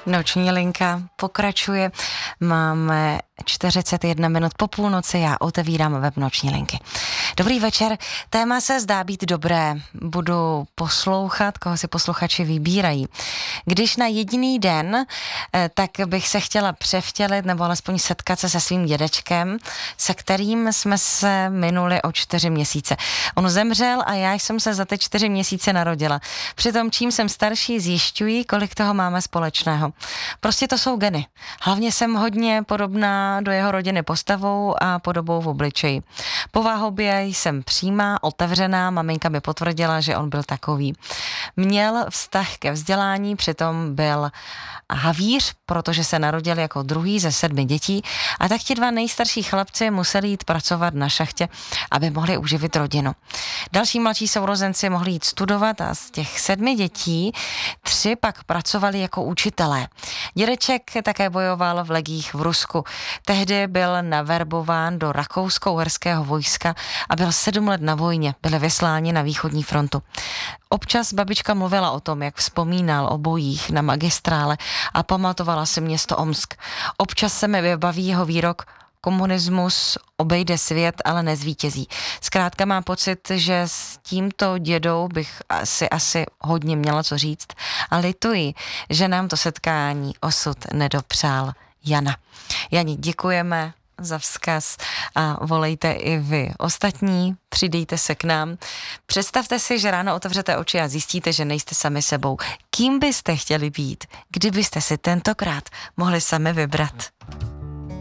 Noční linka pokračuje. Máme 41 minut po půlnoci, já otevírám web Noční linky. Dobrý večer, téma se zdá být dobré. Budu poslouchat, koho si posluchači vybírají. Když na jediný den, tak bych se chtěla převtělit nebo alespoň setkat se svým dědečkem, se kterým jsme se minuli o 4 měsíce. On zemřel a já jsem se za ty 4 měsíce narodila. Přitom čím jsem starší, zjišťuji, kolik toho máme společného. Prostě to jsou geny. Hlavně jsem hodně podobná do jeho rodiny postavou a podobou v obličeji. Povahově jsem přímá, otevřená, maminka mi potvrdila, že on byl takový. Měl vztah ke vzdělání, přitom byl havíř, protože se narodil jako druhý ze 7 dětí a tak ti 2 nejstarší chlapci museli jít pracovat na šachtě, aby mohli uživit rodinu. Další mladší sourozenci mohli jít studovat a z těch 7 dětí 3 pak pracovali jako učitelé. Dědeček také bojoval v legích v Rusku. Tehdy byl naverbován do rakousko-uherského vojska a byl 7 let na vojně. Byli vysláni na východní frontu. Občas babička mluvila o tom, jak vzpomínal o bojích na magistrále a pamatovala si město Omsk. Občas se mi vybaví jeho výrok: komunismus obejde svět, ale nezvítězí. Zkrátka mám pocit, že s tímto dědou bych asi hodně měla co říct a lituji, že nám to setkání osud nedopřál. Jana. Jani, děkujeme za vzkaz a volejte i vy ostatní, přidejte se k nám. Představte si, že ráno otevřete oči a zjistíte, že nejste sami sebou. Kým byste chtěli být, kdybyste si tentokrát mohli sami vybrat?